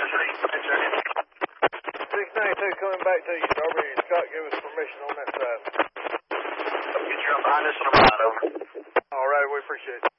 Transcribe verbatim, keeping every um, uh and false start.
six ninety-two coming back to you, Strawberry. Scott, give us permission on that side. Get you up behind this one, over. All right, we appreciate it.